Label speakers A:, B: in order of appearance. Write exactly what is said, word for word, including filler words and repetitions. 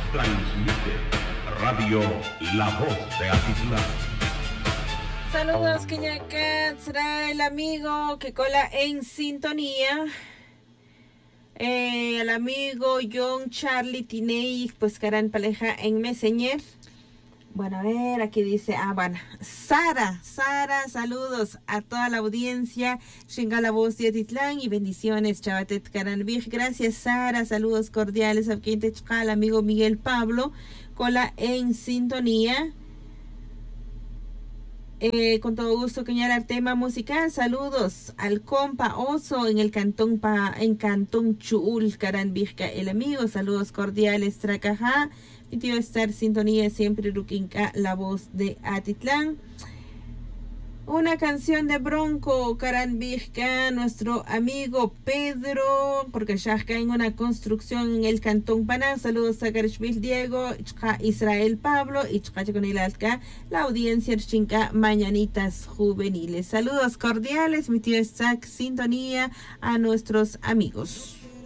A: Transmite Radio La Voz de Atitlán.
B: Saludos, Quiñacán, será el amigo que cola en sintonía. Eh, el amigo John Charlie Tinei, pues Caran Paleja en Messenger. Bueno, a ver, aquí dice, ah, bueno, Sara, Sara, saludos a toda la audiencia, Shinga la voz de Atitlán y bendiciones, Chavatet Caranbij. Gracias, Sara, saludos cordiales a quien te choca, al amigo Miguel Pablo, cola en sintonía. Eh, con todo gusto, señalar tema musical. Saludos al compa Oso en el cantón pa, en cantón Chuul, Caranbijca, el amigo. Saludos cordiales, Tracajá. Mi tío estar sintonía siempre, Ruquinca, la voz de Atitlán. Una canción de Bronco, Caranbijca, nuestro amigo Pedro, porque ya está en una construcción en el cantón Paná. Saludos a Garishvil Diego, Israel Pablo y con el alca, la audiencia Chinca Mañanitas Juveniles. Saludos cordiales, mi tío está sintonía a nuestros amigos.